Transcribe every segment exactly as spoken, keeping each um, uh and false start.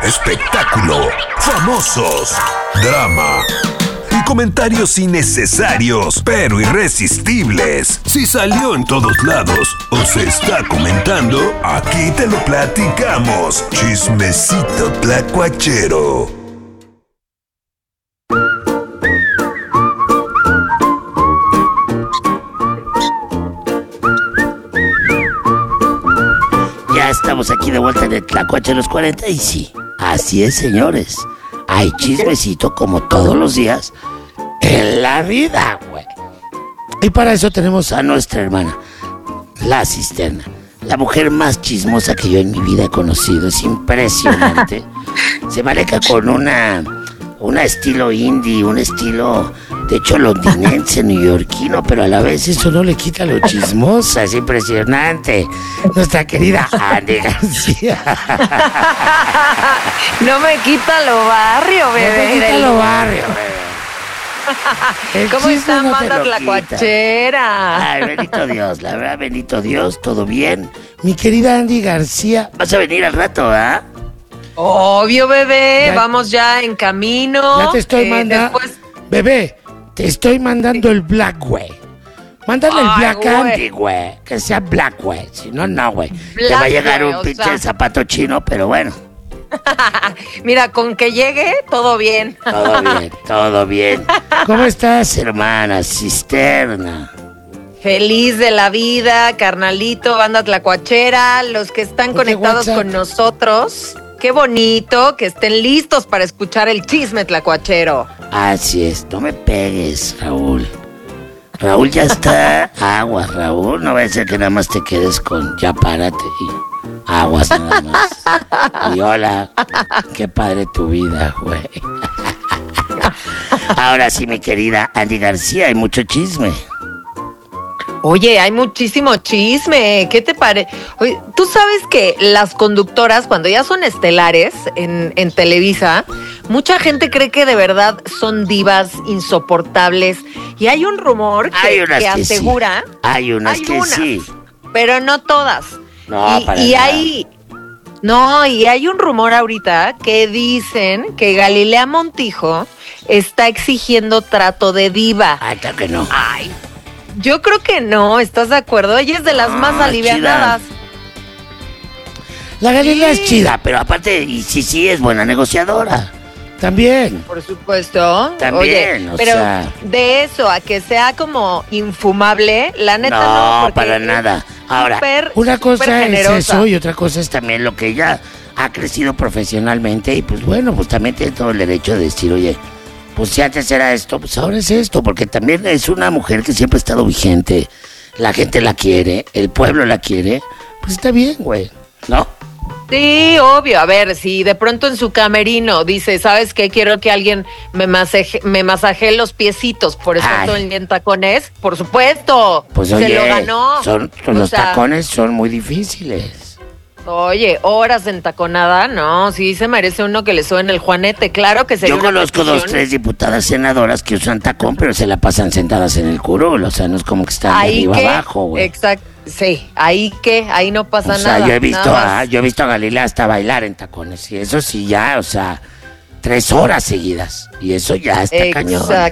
espectáculo, famosos, drama y comentarios innecesarios pero irresistibles. Si salió en todos lados o se está comentando, aquí te lo platicamos. Chismecito tlacuachero. Ya estamos aquí de vuelta en el Tlacuacheros cuarenta y sí, así es, señores. Hay chismecito como todos los días en la vida, güey. Y para eso tenemos a nuestra hermana, la Cisterna, la mujer más chismosa que yo en mi vida he conocido. Es impresionante. Se maneja con una, una estilo indie, un estilo de hecho londinense, neoyorquino, pero a la vez eso no le quita lo chismosa. Es impresionante. Nuestra querida Andy García. No me quita lo barrio, bebé. No me quita lo barrio, bebé. ¿Cómo está, no Amanda Tlacuachera? Ay, bendito Dios, la verdad, bendito Dios, todo bien. Mi querida Andy García, vas a venir al rato, ¿ah? ¿eh? Obvio, bebé, ya, vamos ya en camino. Ya te estoy eh, mandando, después... bebé, te estoy mandando el black, güey. Mándale el black a Andy, güey. Que sea black, güey. Si no, no, güey. Te va a llegar un pinche sea... zapato chino, pero bueno. Mira, con que llegue, todo bien. Todo bien, todo bien. ¿Cómo estás, hermana Cisterna? Feliz de la vida, carnalito, banda tlacuachera, los que están conectados WhatsApp con nosotros. Qué bonito que estén listos para escuchar el chisme tlacuachero. Así es, no me pegues, Raúl. Raúl ya está aguas, Raúl. No va a ser que nada más te quedes con ya párate y aguas nada más. Y hola, qué padre tu vida, güey. Ahora sí, mi querida Andy García, hay mucho chisme. Oye, hay muchísimo chisme. ¿Qué te parece? Tú sabes que las conductoras, cuando ya son estelares en, en Televisa, mucha gente cree que de verdad son divas insoportables. Y hay un rumor que, hay unas que que asegura... Sí. Hay unas hay que unas, sí. Pero no todas. No, y, para y nada. hay... No, y hay un rumor ahorita que dicen que Galilea Montijo está exigiendo trato de diva. Ay, claro que no. Ay, yo creo que no, ¿estás de acuerdo? Ella es de las ah, más alivianadas. La Galilea sí. es chida, pero aparte, y sí, sí, es buena negociadora. También. Por supuesto. También, Oye, o pero sea... de eso a que sea como infumable, la neta no. No, para nada. Ahora, super, una cosa es eso y otra cosa es también lo que ella ha crecido profesionalmente y pues bueno, pues también tiene todo el derecho de decir, oye, pues si antes era esto, pues ahora es esto, porque también es una mujer que siempre ha estado vigente, la gente la quiere, el pueblo la quiere, pues está bien, güey, ¿no? Sí, obvio. A ver, si de pronto en su camerino dice, ¿sabes qué? Quiero que alguien me masaje, me masajee los piecitos, por eso todo el día en tacones, por supuesto. Pues se oye, lo ganó. Son, los sea, tacones son muy difíciles. Oye, horas en taconada, no, sí se merece uno que le suene el juanete, claro que sería. Yo conozco dos, tres diputadas senadoras que usan tacón, pero se la pasan sentadas en el curul, o sea, no es como que están de arriba que, abajo, güey. Exacto. Sí, ahí que, ahí no pasa o sea, nada. Yo he visto a, yo he visto a Galilea hasta bailar en tacones, y eso sí ya, o sea, tres horas seguidas, y eso ya está Exacto. cañón.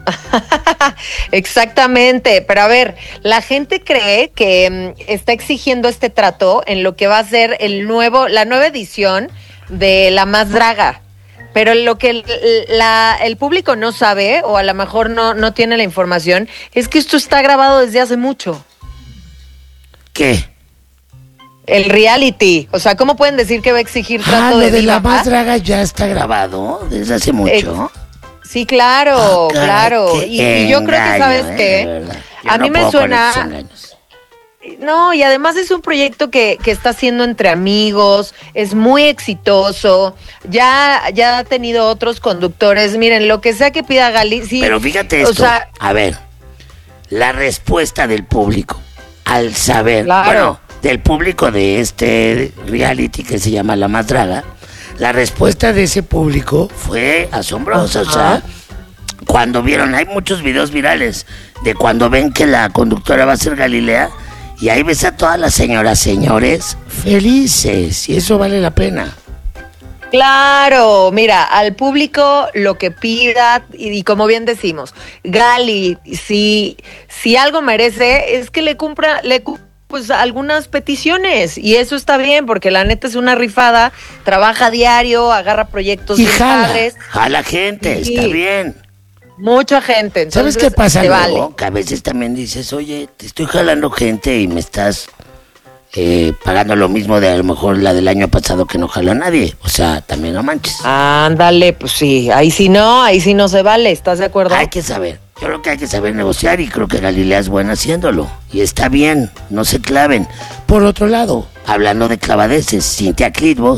Exactamente, pero a ver, la gente cree que um, está exigiendo este trato en lo que va a ser el nuevo, la nueva edición de La Más Draga. Pero lo que el, la, el público no sabe, o a lo mejor no, no tiene la información, es que esto está grabado desde hace mucho. ¿Qué? El reality. O sea, ¿cómo pueden decir que va a exigir trato ah, de lo de diva? La Más Draga ya está grabado desde hace mucho. Eh, sí, claro, oh, claro. Y, y yo creo que, ¿sabes eh, qué? A no mí me suena... No, y además es un proyecto que, que está haciendo entre amigos, es muy exitoso, ya, ya ha tenido otros conductores. Miren, lo que sea que pida Gali... Sí, pero fíjate esto, o sea, a ver, la respuesta del público al saber, claro. bueno, del público de este reality que se llama La Más Draga, la respuesta de ese público fue asombrosa. Ajá. O sea, cuando vieron, hay muchos videos virales de cuando ven que la conductora va a ser Galilea, y ahí ves a todas las señoras, señores, felices, y eso vale la pena. Claro, mira, al público lo que pida, y, y como bien decimos, Gali, si, si algo merece, es que le cumpla, le cu- pues algunas peticiones, y eso está bien, porque la neta es una rifada, trabaja diario, agarra proyectos Y bien jala, padres, jala gente, Sí. está bien. mucha gente. Entonces, ¿Sabes qué pasa te luego? vale. Que a veces también dices, oye, te estoy jalando gente y me estás eh, pagando lo mismo de a lo mejor la del año pasado que no jaló a nadie. O sea, también no manches. Ándale, pues sí, ahí sí no, ahí sí no se vale, ¿estás de acuerdo? Hay que saber. Yo creo que hay que saber negociar y creo que Galilea es buena haciéndolo. Y está bien, no se claven. Por otro lado, hablando de clavadeces, Cintia Clitbo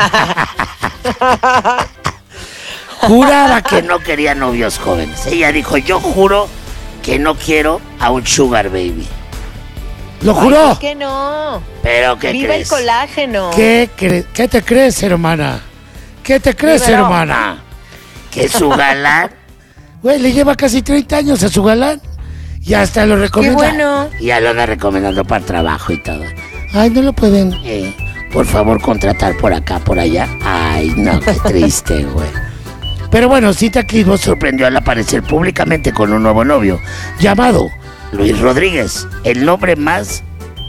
juraba que no quería novios jóvenes. Ella dijo, yo juro que no quiero a un sugar baby. ¡Lo Ay, juró! ¿por qué no? ¿Pero qué Viva crees? el colágeno. ¿Qué, cre- ¿Qué te crees, hermana? ¿Qué te crees, Dímelo. hermana? Que su galán, güey, le lleva casi treinta años a su galán. Y hasta lo recomienda. Qué bueno. Y ya lo anda recomendando para trabajo y todo. Ay, no lo pueden, eh, por favor, contratar por acá, por allá. Ay, no, qué triste, güey. Pero bueno, Cintia Clitbo sorprendió al aparecer públicamente con un nuevo novio, llamado Luis Rodríguez, el nombre más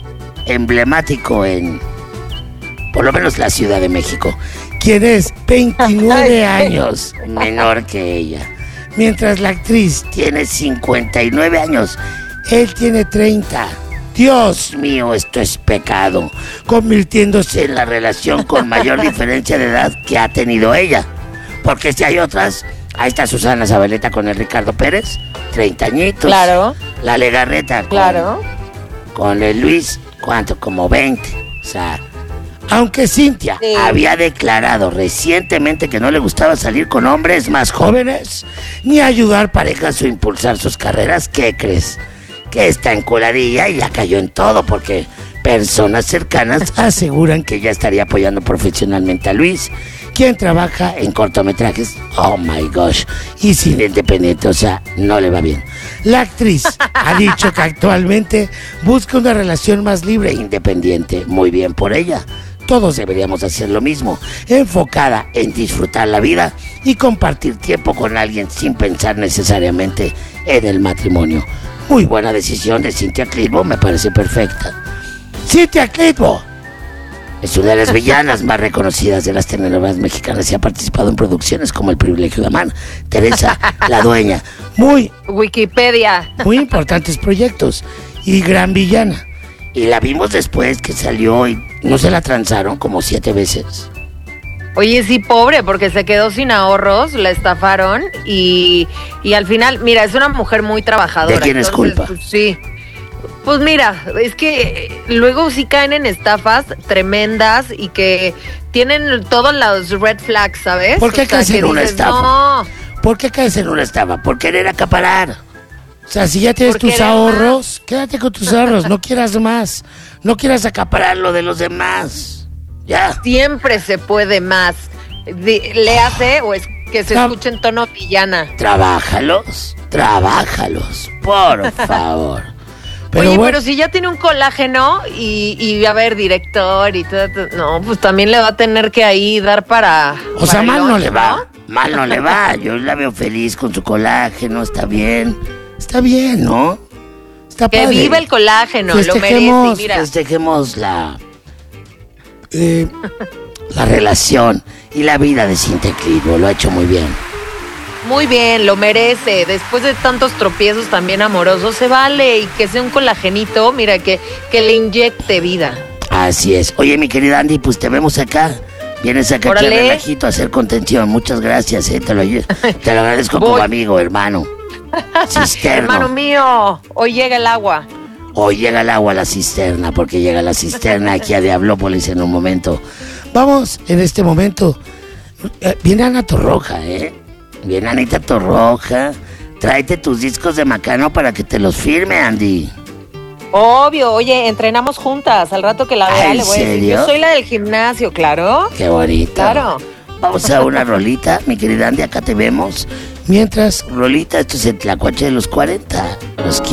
emblemático en, por lo menos, la Ciudad de México, quien es veintinueve años menor que ella, mientras la actriz tiene cincuenta y nueve años, él tiene treinta. Dios mío, esto es pecado, convirtiéndose en la relación con mayor diferencia de edad que ha tenido ella. Porque si hay otras, ahí está Susana Zabaleta con el Ricardo Pérez, treinta añitos. Claro. La Legarreta con, Claro. con el Luis, ¿cuánto? Como veinte. O sea, aunque Cintia Sí. había declarado recientemente que no le gustaba salir con hombres más jóvenes, ni ayudar parejas o impulsar sus carreras, ¿qué crees? Que está enculadilla y ya cayó en todo porque personas cercanas aseguran que ya estaría apoyando profesionalmente a Luis, quien trabaja en cortometrajes, oh my gosh, y cine independiente, o sea, no le va bien. La actriz ha dicho que actualmente busca una relación más libre e independiente, muy bien por ella. Todos deberíamos hacer lo mismo, enfocada en disfrutar la vida y compartir tiempo con alguien sin pensar necesariamente en el matrimonio. Muy buena decisión de Cintia Clitbo, me parece perfecta. Cintia Clitbo es una de las villanas más reconocidas de las telenovelas mexicanas y ha participado en producciones como El privilegio de amar, Teresa, La dueña, muy, Wikipedia. muy importantes proyectos y gran villana. Y la vimos después que salió y no se la transaron como siete veces. Oye, sí, pobre, porque se quedó sin ahorros, la estafaron y, y al final, mira, es una mujer muy trabajadora. ¿De quién es entonces, culpa? Pues, sí. Pues mira, es que eh, luego sí caen en estafas tremendas y que tienen todos los red flags, ¿sabes? ¿Por qué O sea, caes que en una dices, estafa? No, ¿Por qué caes en una estafa? Por querer acaparar. O sea, si ya tienes Por tus querer ahorros, quédate con tus ahorros, no quieras más. No quieras acaparar lo de los demás. Ya. siempre se puede más. Di- le hace o es que se Tra- escuche en tono villana. Trabájalos, trabájalos, por favor. Pero Oye, bueno, pero si ya tiene un colágeno y, y a ver, director y todo, todo, no, pues también le va a tener que ahí dar para... o sea, para el mal no lunch, le va. Mal no le va. Yo la veo feliz con su colágeno, está bien. Está bien, ¿no? Está Que padre. viva el colágeno, lo merece. Festejemos, Y mira, festejemos la, eh, la relación y la vida de Cintia Clitbo. Lo ha hecho muy bien. muy bien, lo merece. Después de tantos tropiezos también amorosos, se vale. Y que sea un colagenito, mira, que, que le inyecte vida. Así es. Oye, mi querida Andy, pues te vemos acá. Vienes acá a echar Órale. relajito a hacer contención. Muchas gracias, eh. Te lo, te lo agradezco Voy. como amigo, hermano. Cisterno. Hermano mío, hoy llega el agua. Hoy llega el agua a la cisterna, porque llega la cisterna aquí a Diablópolis en un momento. Vamos, en este momento. eh, Viene Ana Torroja, ¿eh? Viene Anita Torroja. Tráete tus discos de Macano para que te los firme, Andy. Obvio, oye, entrenamos juntas. Al rato que la vea, ¿En le voy a decir. serio? Yo soy la del gimnasio, claro. Qué bonito. Claro. Vamos a una rolita, mi querida Andy, acá te vemos. Mientras, rolita, esto es el Tlacuache de los cuarenta. Los quiero.